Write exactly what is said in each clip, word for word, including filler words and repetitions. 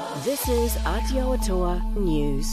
This is Aotearoa News.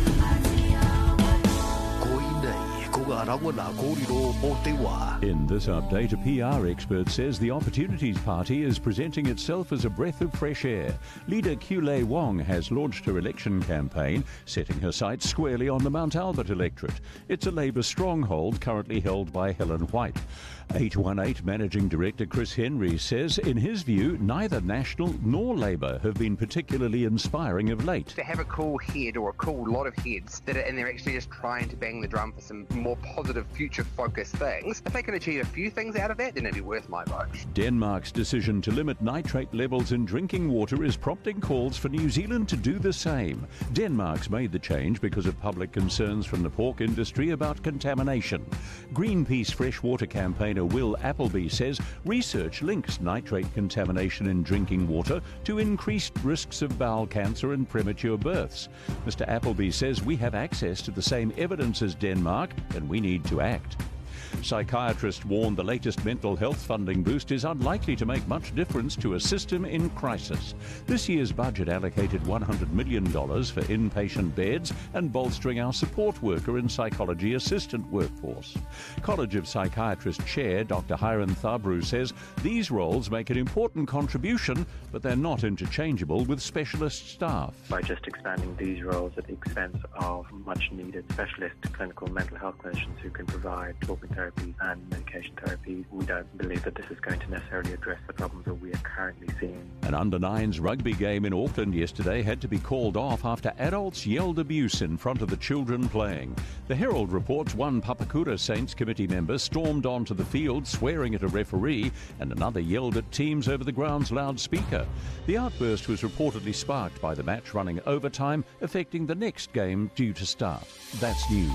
In this update, a P R expert says the Opportunities Party is presenting itself as a breath of fresh air. Leader Kiulei Wong has launched her election campaign, setting her sights squarely on the Mount Albert electorate. It's a Labour stronghold currently held by Helen White. eight one eight Managing Director Chris Henry says, in his view, neither National nor Labour have been particularly inspiring of late. To have a cool head or a cool lot of heads that are, and they're actually just trying to bang the drum for some more positive, future-focused things. If they can achieve a few things out of that, then it'd be worth my vote. Denmark's decision to limit nitrate levels in drinking water is prompting calls for New Zealand to do the same. Denmark's made the change because of public concerns from the pork industry about contamination. Greenpeace freshwater campaigner Will Appleby says research links nitrate contamination in drinking water to increased risks of bowel cancer and premature births. Mister Appleby says we have access to the same evidence as Denmark and we need to act. Psychiatrists warn the latest mental health funding boost is unlikely to make much difference to a system in crisis. This year's budget allocated one hundred million dollars for inpatient beds and bolstering our support worker and psychology assistant workforce. College of Psychiatrists Chair Doctor Hiran Thabru says these roles make an important contribution, but they're not interchangeable with specialist staff. By just expanding these roles at the expense of much needed specialist clinical mental health clinicians who can provide talking therapy and medication therapy, we don't believe that this is going to necessarily address the problems that we are currently seeing. An under nines rugby game in Auckland yesterday had to be called off after adults yelled abuse in front of the children playing. The Herald reports one Papakura Saints committee member stormed onto the field swearing at a referee and another yelled at teams over the ground's loudspeaker. The outburst was reportedly sparked by the match running overtime, affecting the next game due to start. That's news.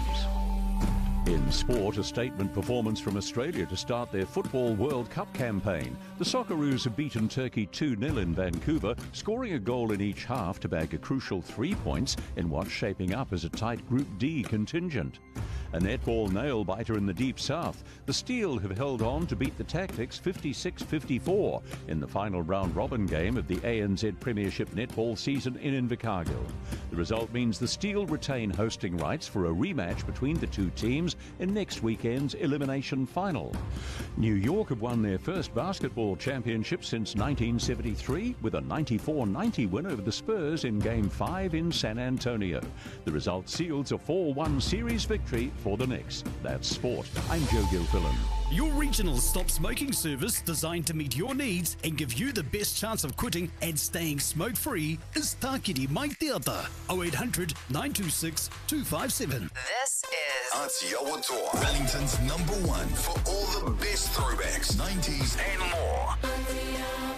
In sport, a statement performance from Australia to start their Football World Cup campaign. The Socceroos have beaten Turkey two nil in Vancouver, scoring a goal in each half to bag a crucial three points in what's shaping up as a tight Group D contingent. A netball nail-biter in the Deep South. The Steel have held on to beat the Tactics fifty-six fifty-four in the final round-robin game of the A N Z Premiership netball season in Invercargill. The result means the Steel retain hosting rights for a rematch between the two teams in next weekend's elimination final. New York have won their first basketball championship since nineteen seventy-three with a ninety-four ninety win over the Spurs in Game five in San Antonio. The result seals a four one series victory for the Knicks. That's sport. I'm Joe Gilfillan. Your regional stop smoking service designed to meet your needs and give you the best chance of quitting and staying smoke-free is Tākiri Mai Te Ata, oh eight hundred nine two six two five seven. This is Aotearoa, Wellington's number one for all the best throwbacks, nineties and more.